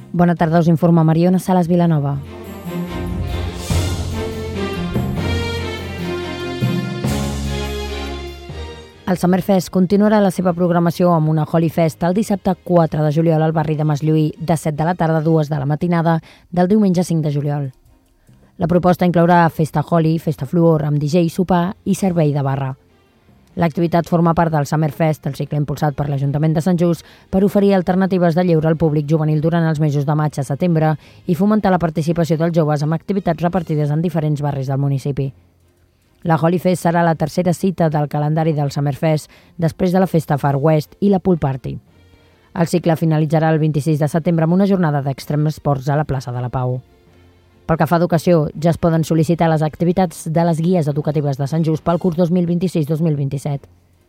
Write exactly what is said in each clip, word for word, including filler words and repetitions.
Bona tarda, us informa Mariona Salas Vilanova. El Summerfest continuarà la seva programació amb una Holi Fest el dissabte quatre de juliol al barri de Maslluí, de set de la tarda a dues de la matinada del diumenge cinc de juliol. La proposta inclourà festa Holi, festa fluor amb D J, sopar i servei de barra. L'activitat forma part del Summerfest, el cicle impulsat per l'Ajuntament de Sant Just, per oferir alternatives de lleure al públic juvenil durant els mesos de maig a setembre i fomentar la participació dels joves amb activitats repartides en diferents barris del municipi. La Holi Fest serà la tercera cita del calendari del Summerfest després de la festa Far West i la Pool Party. El cicle finalitzarà el vint-i-sis de setembre amb una jornada d'extrem esports a la plaça de la Pau. Pel que fa a educació, ja es poden sol·licitar les activitats de les guies educatives de Sant Just pel curs dos mil vint-i-sis dos mil vint-i-set.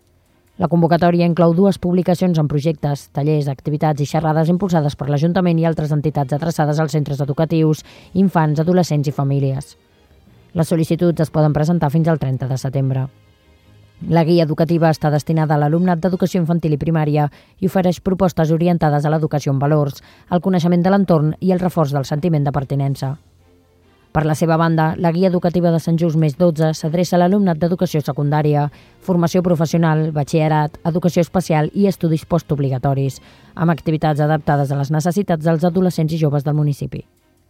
La convocatòria inclou dues publicacions en projectes, tallers, activitats i xerrades impulsades per l'Ajuntament i altres entitats adreçades als centres educatius, infants, adolescents i famílies. Les sol·licituds es poden presentar fins al trenta de setembre. La guia educativa està destinada a l'alumnat d'educació infantil i primària i ofereix propostes orientades a l'educació en valors, al coneixement de l'entorn i el reforç del sentiment de pertinença. Per la seva banda, la guia educativa de Sant Just més dotze s'adreça a l'alumnat d'educació secundària, formació professional, batxillerat, educació especial i estudis postobligatoris, amb activitats adaptades a les necessitats dels adolescents i joves del municipi.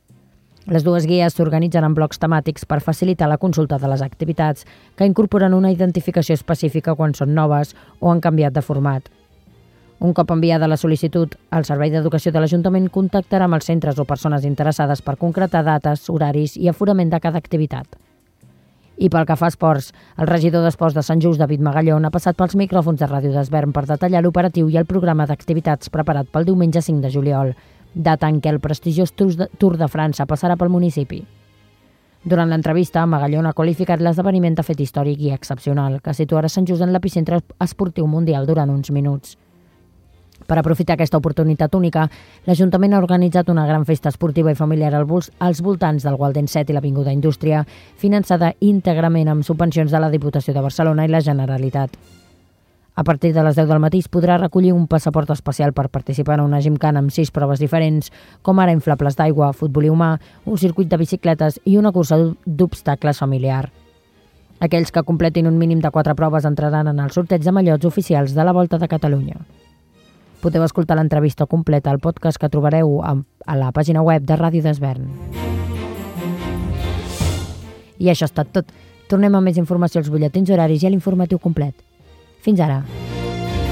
Les dues guies s'organitzen en blocs temàtics per facilitar la consulta de les activitats, que incorporen una identificació específica quan són noves o han canviat de format. Un cop enviada la sol·licitud, el Servei d'Educació de l'Ajuntament contactarà amb els centres o persones interessades per concretar dates, horaris i aforament de cada activitat. I pel que fa a esports, el regidor d'Esports de Sant Just, David Magallón, ha passat pels micròfons de Ràdio d'Esvern per detallar l'operatiu i el programa d'activitats preparat pel diumenge cinc de juliol, data en què el prestigiós Tour de França passarà pel municipi. Durant l'entrevista, Magallón ha qualificat l'esdeveniment de fet històric i excepcional, que situarà Sant Just en l'epicentre esportiu mundial durant uns minuts. Per aprofitar aquesta oportunitat única, l'Ajuntament ha organitzat una gran festa esportiva i familiar als voltants del Walden set i l'Avinguda Indústria, finançada íntegrament amb subvencions de la Diputació de Barcelona i la Generalitat. A partir de les deu del matí es podrà recollir un passaport especial per participar en una gimcana amb sis proves diferents, com ara inflables d'aigua, futbolí humà, un circuit de bicicletes i una cursa d'obstacles familiar. Aquells que completin un mínim de quatre proves entraran en el sorteig de mallots oficials de la Volta de Catalunya. Podeu escoltar l'entrevista completa al podcast que trobareu a la pàgina web de Ràdio d'Esvern. I això ha estat tot. Tornem amb més informació als butlletins horaris i a l'informatiu complet. Fins ara.